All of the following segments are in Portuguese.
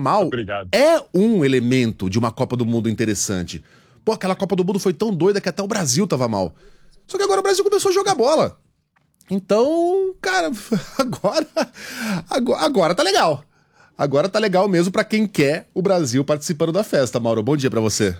mal Obrigado. é um elemento de uma Copa do Mundo interessante. Pô, aquela Copa do Mundo foi tão doida que até o Brasil tava mal. Só que agora o Brasil começou a jogar bola. Então, cara, agora tá legal. Agora tá legal mesmo pra quem quer o Brasil participando da festa. Mauro, bom dia pra você.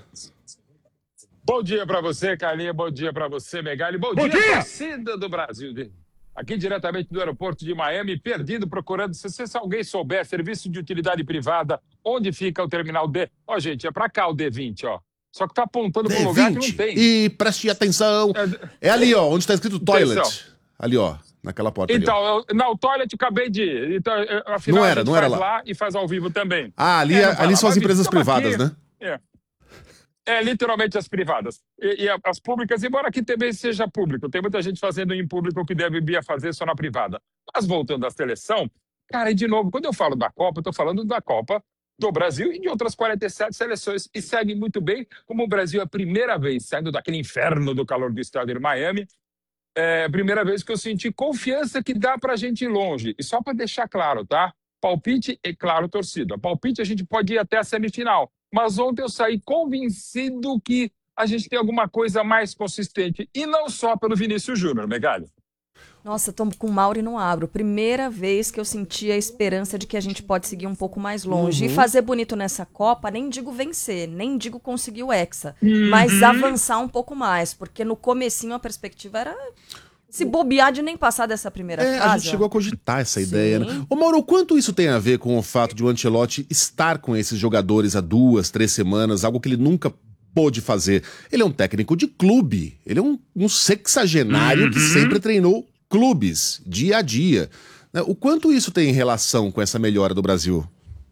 Bom dia pra você, Carlinha. Bom dia pra você, Megali. Bom dia, torcida do Brasil. Aqui diretamente do aeroporto de Miami, perdido, procurando, se alguém souber, serviço de utilidade privada, onde fica o terminal D. Ó, gente, é pra cá o D20, ó. Só que tá apontando para um lugar que não tem. E preste atenção. É ali, ó, onde tá escrito toilet. Atenção. Ali, ó, naquela porta então, ali. Não, o toilet acabei de ir. Então, afinal, não era, a gente não era faz lá. E faz ao vivo também. Ah, ali são as empresas privadas, né? Literalmente as privadas. E as públicas, embora aqui também seja público. Tem muita gente fazendo em público o que deveria fazer só na privada. Mas voltando à seleção, cara, e de novo, quando eu falo da Copa, eu tô falando da Copa do Brasil e de outras 47 seleções. E segue muito bem, como o Brasil é a primeira vez, saindo daquele inferno do calor do estádio de Miami, é a primeira vez que eu senti confiança que dá pra gente ir longe. E só para deixar claro, tá? Palpite e, claro, torcida. Palpite a gente pode ir até a semifinal. Mas ontem eu saí convencido que a gente tem alguma coisa mais consistente. E não só pelo Vinícius Júnior, Megali. Nossa, eu tô com o Mauro e não abro. Primeira vez que eu senti a esperança de que a gente pode seguir um pouco mais longe. E fazer bonito nessa Copa, nem digo vencer, nem digo conseguir o Hexa. Mas avançar um pouco mais. Porque no comecinho a perspectiva era se bobear de nem passar dessa primeira fase. A gente chegou a cogitar essa ideia, né? Ô Mauro, quanto isso tem a ver com o fato de o Ancelotti estar com esses jogadores há 2, 3 semanas, algo que ele nunca pôde fazer? Ele é um técnico de clube, ele é um sexagenário que sempre treinou clubes, dia a dia. O quanto isso tem relação com essa melhora do Brasil?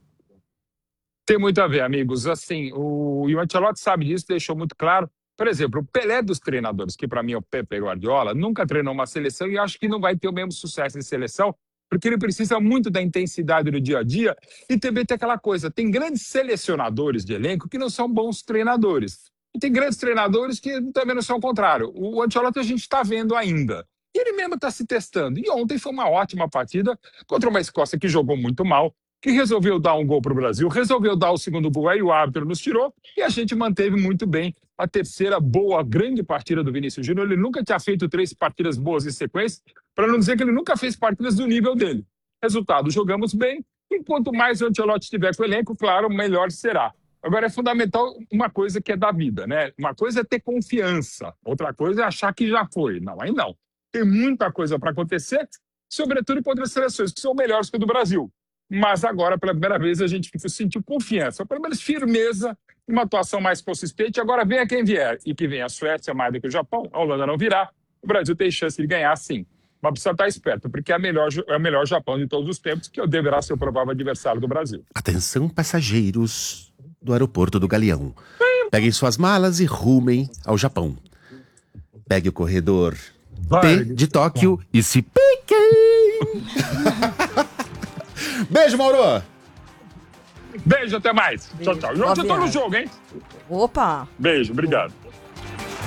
Tem muito a ver, amigos. Assim, o Ancelotti sabe disso, deixou muito claro. Por exemplo, o Pelé dos treinadores, que para mim é o Pepe Guardiola, nunca treinou uma seleção e acho que não vai ter o mesmo sucesso em seleção, porque ele precisa muito da intensidade do dia a dia e também tem aquela coisa, tem grandes selecionadores de elenco que não são bons treinadores. E tem grandes treinadores que também não são o contrário. O Ancelotti a gente está vendo ainda. E ele mesmo está se testando. E ontem foi uma ótima partida contra uma Escócia que jogou muito mal, que resolveu dar um gol para o Brasil, resolveu dar o segundo gol, aí o árbitro nos tirou, e a gente manteve muito bem a terceira boa, grande partida do Vinícius Júnior. Ele nunca tinha feito 3 partidas boas em sequência, para não dizer que ele nunca fez partidas do nível dele. Resultado, jogamos bem, e quanto mais o Ancelotti estiver com o elenco, claro, melhor será. Agora, é fundamental uma coisa que é da vida, né? Uma coisa é ter confiança, outra coisa é achar que já foi. Não, aí não. Tem muita coisa para acontecer, sobretudo em outras seleções que são melhores que a do Brasil. Mas agora, pela primeira vez, a gente sentiu confiança, pelo menos firmeza, uma atuação mais consistente. Agora venha quem vier, e que venha a Suécia mais do que o Japão, a Holanda não virá, o Brasil tem chance de ganhar sim. Mas precisa estar esperto, porque é o melhor Japão de todos os tempos, que deverá ser o provável adversário do Brasil. Atenção, passageiros do aeroporto do Galeão. Peguem suas malas e rumem ao Japão. Pegue o corredor T de Tóquio e se piquem! Beijo, Mauro! Beijo, até mais. Tchau, tchau. E hoje eu tô no jogo, hein? Opa! Beijo, obrigado.